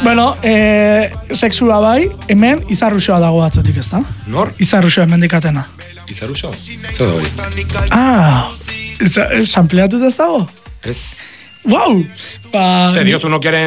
Bueno, sexua bai, hemen izarruxoa dago atzetik, ez da? Nor? Izarruxoa hemen dikatena. Izarruxo? Zer da hori? Sampleatut ez dago? Ez. Wow! Zer diozu nokiaren